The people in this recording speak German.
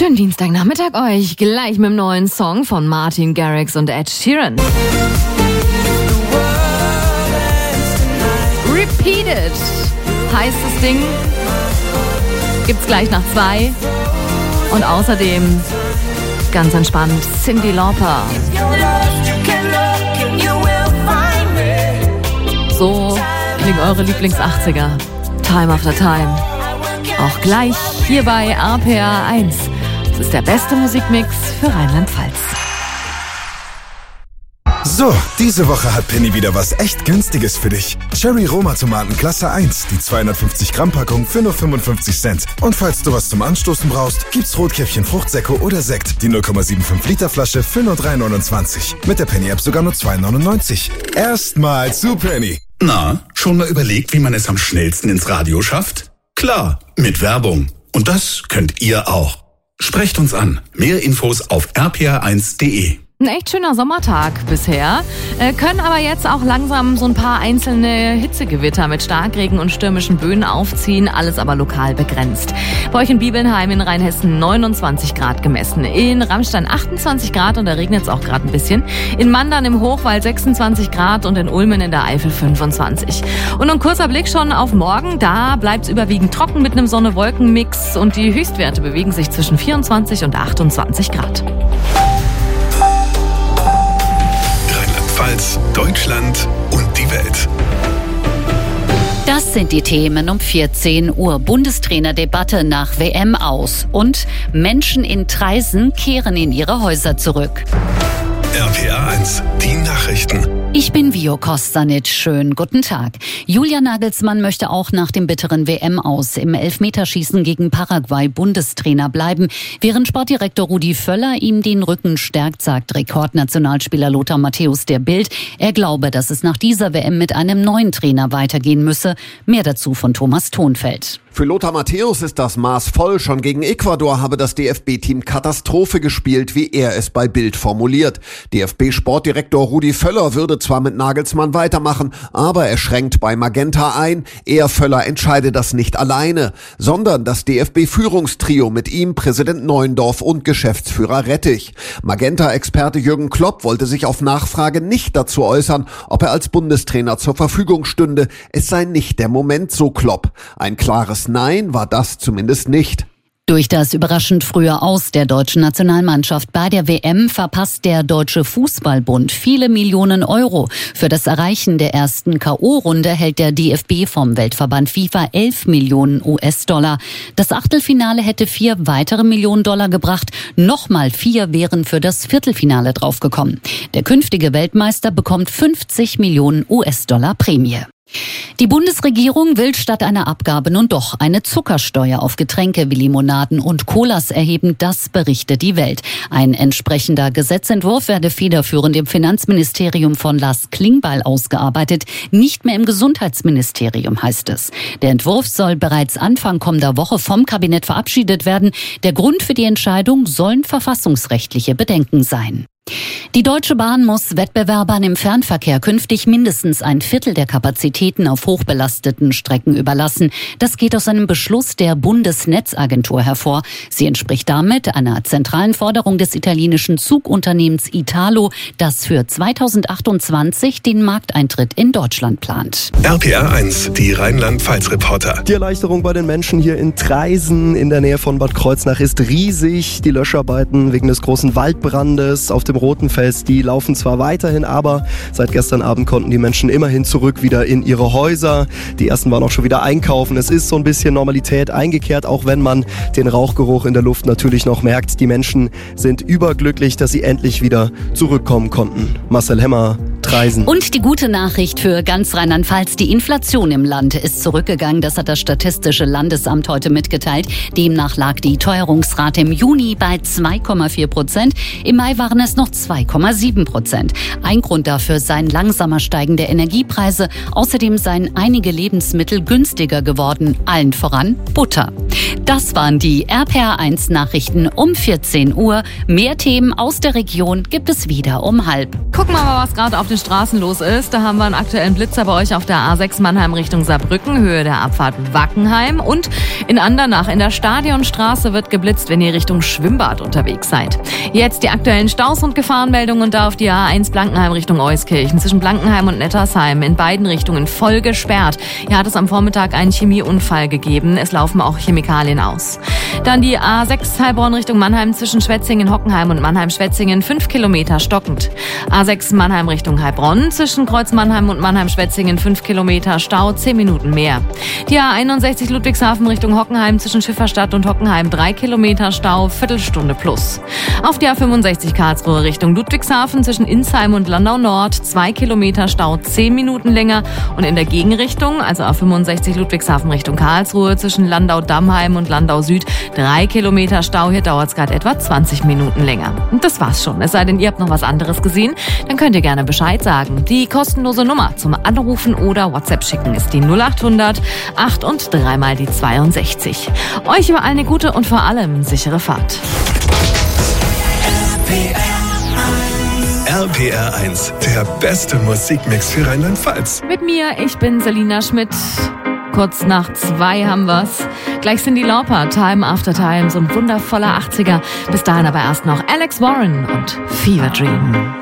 Schönen Dienstagnachmittag euch. Gleich mit dem neuen Song von Martin Garrix und Ed Sheeran. Repeated heißt das Ding. Gibt's gleich nach 2. Und außerdem ganz entspannt Cyndi Lauper. So klingen eure Lieblings-80er. Time after Time. Auch gleich hier bei RPR 1. Das ist der beste Musikmix für Rheinland-Pfalz. So, diese Woche hat Penny wieder was echt Günstiges für dich. Cherry Roma Tomaten Klasse 1, die 250 Gramm Packung für nur 55 Cent. Und falls du was zum Anstoßen brauchst, gibt's Rotkäppchen Fruchtsäcko oder Sekt, die 0,75 Liter Flasche für nur 3,29. Mit der Penny App sogar nur 2,99. Erstmal zu Penny. Na, schon mal überlegt, wie man es am schnellsten ins Radio schafft? Klar, mit Werbung. Und das könnt ihr auch. Sprecht uns an. Mehr Infos auf rpr1.de. Ein echt schöner Sommertag bisher, können aber jetzt auch langsam so ein paar einzelne Hitzegewitter mit Starkregen und stürmischen Böen aufziehen, alles aber lokal begrenzt. Bei euch in Bibelnheim in Rheinhessen 29 Grad gemessen, in Rammstein 28 Grad und da regnet es auch gerade ein bisschen, in Mandern im Hochwald 26 Grad und in Ulmen in der Eifel 25. Und ein kurzer Blick schon auf morgen, da bleibt es überwiegend trocken mit einem Sonne-Wolken-Mix und die Höchstwerte bewegen sich zwischen 24 und 28 Grad. Deutschland und die Welt. Das sind die Themen um 14 Uhr. Bundestrainerdebatte nach WM aus. Und Menschen in Traisen kehren in ihre Häuser zurück. RPR 1, die Nachrichten. Ich bin Vio Kostanic. Schönen guten Tag. Julian Nagelsmann möchte auch nach dem bitteren WM-Aus im Elfmeterschießen gegen Paraguay Bundestrainer bleiben. Während Sportdirektor Rudi Völler ihm den Rücken stärkt, sagt Rekordnationalspieler Lothar Matthäus der Bild. Er glaube, dass es nach dieser WM mit einem neuen Trainer weitergehen müsse. Mehr dazu von Thomas Thonfeld. Für Lothar Matthäus ist das Maß voll. Schon gegen Ecuador habe das DFB-Team Katastrophe gespielt, wie er es bei Bild formuliert. DFB-Sportdirektor Rudi Völler würde zwar mit Nagelsmann weitermachen, aber er schränkt bei Magenta ein. Er, Völler, entscheide das nicht alleine, sondern das DFB-Führungstrio mit ihm, Präsident Neuendorf und Geschäftsführer Rettich. Magenta-Experte Jürgen Klopp wollte sich auf Nachfrage nicht dazu äußern, ob er als Bundestrainer zur Verfügung stünde. Es sei nicht der Moment, so Klopp. Ein klares Nein war das zumindest nicht. Durch das überraschend frühe Aus der deutschen Nationalmannschaft bei der WM verpasst der Deutsche Fußballbund viele Millionen Euro. Für das Erreichen der ersten K.O.-Runde hält der DFB vom Weltverband FIFA 11 Millionen US-Dollar. Das Achtelfinale hätte 4 weitere Millionen Dollar gebracht. Nochmal 4 wären für das Viertelfinale draufgekommen. Der künftige Weltmeister bekommt 50 Millionen US-Dollar Prämie. Die Bundesregierung will statt einer Abgabe nun doch eine Zuckersteuer auf Getränke wie Limonaden und Colas erheben, das berichtet die Welt. Ein entsprechender Gesetzentwurf werde federführend im Finanzministerium von Lars Klingbeil ausgearbeitet, nicht mehr im Gesundheitsministerium, heißt es. Der Entwurf soll bereits Anfang kommender Woche vom Kabinett verabschiedet werden. Der Grund für die Entscheidung sollen verfassungsrechtliche Bedenken sein. Die Deutsche Bahn muss Wettbewerbern im Fernverkehr künftig mindestens ein Viertel der Kapazitäten auf hochbelasteten Strecken überlassen. Das geht aus einem Beschluss der Bundesnetzagentur hervor. Sie entspricht damit einer zentralen Forderung des italienischen Zugunternehmens Italo, das für 2028 den Markteintritt in Deutschland plant. RPR 1, die Rheinland-Pfalz-Reporter. Die Erleichterung bei den Menschen hier in Traisen in der Nähe von Bad Kreuznach ist riesig. Die Löscharbeiten wegen des großen Waldbrandes auf dem Roten Fels, die laufen zwar weiterhin, aber seit gestern Abend konnten die Menschen immerhin zurück wieder in ihre Häuser. Die ersten waren auch schon wieder einkaufen. Es ist so ein bisschen Normalität eingekehrt, auch wenn man den Rauchgeruch in der Luft natürlich noch merkt. Die Menschen sind überglücklich, dass sie endlich wieder zurückkommen konnten. Marcel Hemmer, Traisen. Und die gute Nachricht für ganz Rheinland-Pfalz, die Inflation im Land ist zurückgegangen. Das hat das Statistische Landesamt heute mitgeteilt. Demnach lag die Teuerungsrate im Juni bei 2,4%. Im Mai waren es noch 2,7%. Ein Grund dafür seien langsamer steigende Energiepreise. Außerdem seien einige Lebensmittel günstiger geworden, allen voran Butter. Das waren die RPR1 Nachrichten um 14 Uhr. Mehr Themen aus der Region gibt es wieder um 12:30. Gucken wir mal, was gerade auf den Straßen los ist. Da haben wir einen aktuellen Blitzer bei euch auf der A6 Mannheim Richtung Saarbrücken, Höhe der Abfahrt Wackenheim. Und in Andernach in der Stadionstraße wird geblitzt, wenn ihr Richtung Schwimmbad unterwegs seid. Jetzt die aktuellen Staus und Gefahrenmeldungen und da auf die A1 Blankenheim Richtung Euskirchen. Zwischen Blankenheim und Nettersheim in beiden Richtungen voll gesperrt. Hier hat es am Vormittag einen Chemieunfall gegeben. Es laufen auch Chemikalien aus. Dann die A6 Heilbronn Richtung Mannheim zwischen Schwetzingen, Hockenheim und Mannheim-Schwetzingen 5 Kilometer stockend. A6 Mannheim Richtung Heilbronn zwischen Kreuz Mannheim und Mannheim-Schwetzingen 5 Kilometer Stau, 10 Minuten mehr. Die A61 Ludwigshafen Richtung Hockenheim zwischen Schifferstadt und Hockenheim 3 Kilometer Stau, Viertelstunde plus. Auf die A65 Karlsruhe Richtung Ludwigshafen zwischen Insheim und Landau Nord 2 Kilometer Stau, 10 Minuten länger. Und in der Gegenrichtung, also A65 Ludwigshafen Richtung Karlsruhe zwischen Landau-Dammheim und Landau Süd 3 Kilometer Stau. Hier dauert es gerade etwa 20 Minuten länger. Und das war's schon. Es sei denn, ihr habt noch was anderes gesehen, dann könnt ihr gerne Bescheid sagen. Die kostenlose Nummer zum Anrufen oder WhatsApp schicken ist die 0800 8 und 3 mal die 62. Euch überall eine gute und vor allem sichere Fahrt. RPR 1, der beste Musikmix für Rheinland-Pfalz. Mit mir, ich bin Selina Schmidt. Kurz nach 2 haben wir's. Gleich sind die Lauper, Time After Time, so ein wundervoller 80er. Bis dahin aber erst noch Alex Warren und Fever Dream.